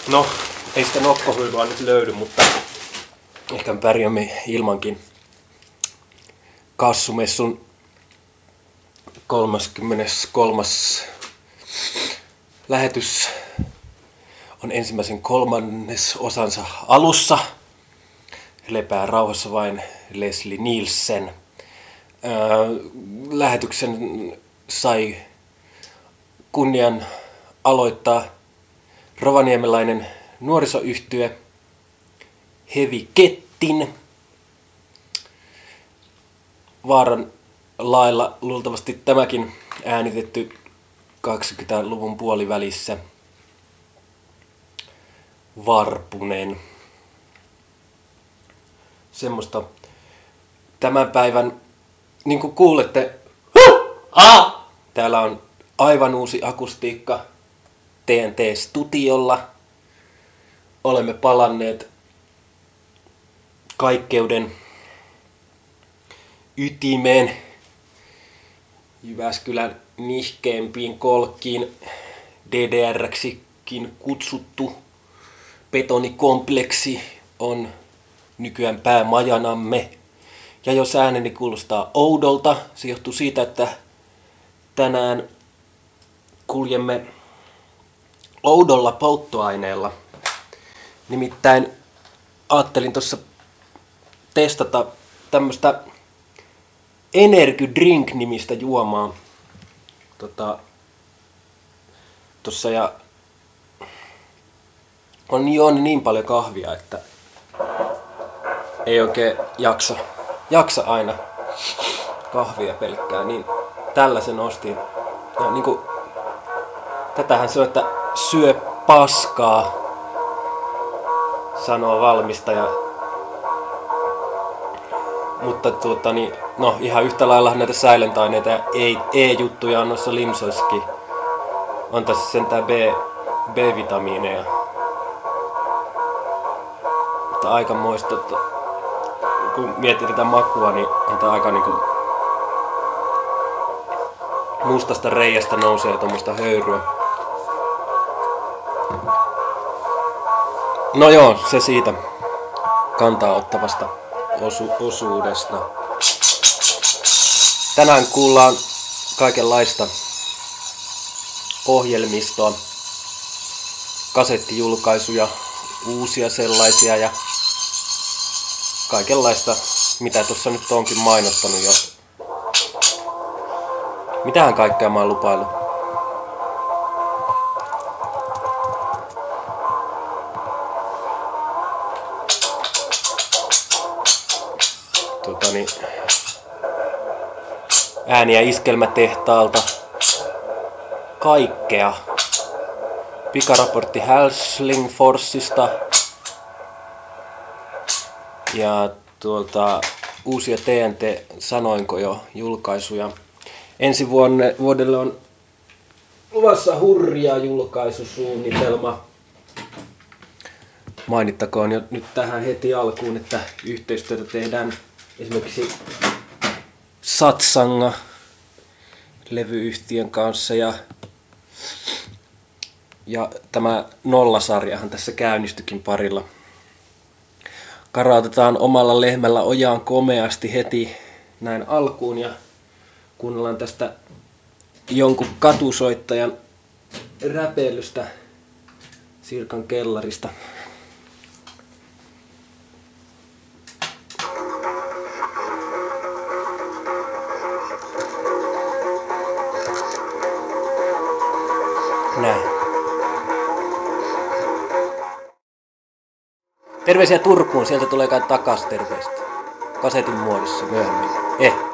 No, ei sitä nokkohuilua nyt löydy, mutta ehkä me pärjäämme ilmankin. Kassumessun 33. lähetys on ensimmäisen 3. osansa alussa. Lepää rauhassa vain Leslie Nielsen. Lähetyksen sai kunnian aloittaa rovaniemelainen nuorisoyhtye Heavy Kettin. Vaaran lailla luultavasti tämäkin äänitetty 20-luvun puolivälissä. Varpunen. Semmoista tämän päivän, niin kuin kuulette, täällä on aivan uusi akustiikka TNT-studiolla. Olemme palanneet kaikkeuden ytimeen, Jyväskylän nihkeimpiin kolkkiin, DDR-ksikin kutsuttu betonikompleksi on nykyään päämajanamme. Ja jos ääneni kuulostaa oudolta, se johtuu siitä, että tänään kuljemme oudolla polttoaineella. Nimittäin ajattelin tuossa testata tämmöistä Energy Drink-nimistä juomaa. Tossa ja on juonut niin paljon kahvia, että ei oikein jaksa aina kahvia pelkkää, niin tällaisen ostin. Ja niinku, tätähän se on, että syö paskaa, sanoo valmistaja. Mutta no ihan yhtä lailla näitä säilöntäaineita ja E-juttuja on noissa limsoissakin. On tässä sentään B-vitamiineja. Mutta aikamoista, että kun miettii tätä makua, niin on tää aika niinku mustasta reiästä nousee tommoista höyryä. No joo, se siitä kantaa ottavasta osuudesta. Tänään kuullaan kaikenlaista ohjelmistoa, kasettijulkaisuja, uusia sellaisia ja kaikenlaista, mitä tuossa nyt onkin mainostanut jo. Mitähän kaikkea mä oon lupaillut? Ääniä iskelmätehtaalta. Kaikkea. Pikaraportti Helsingforsista. Ja uusia TNT, sanoinko jo, julkaisuja. Ensi vuodelle on luvassa hurja julkaisusuunnitelma. Mainittakoon jo nyt tähän heti alkuun, että yhteistyötä tehdään esimerkiksi Satsanga levyyhtiön kanssa ja tämä Nollasarjahan tässä käynnistyikin parilla. Karautetaan omalla lehmällä ojaan komeasti heti näin alkuun ja kuunnellaan tästä jonkun katusoittajan räpeilystä Sirkan kellarista. Näin. Terveisiä Turkuun, sieltä tulee kai takas terveistä. Kasetin muodossa myöhemmin.